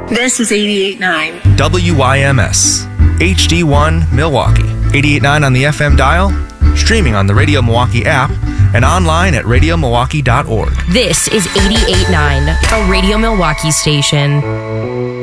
This is 88.9. WYMS, HD1 Milwaukee. 88.9 on the FM dial, streaming on the Radio Milwaukee app, and online at radiomilwaukee.org. This is 88.9, a Radio Milwaukee station.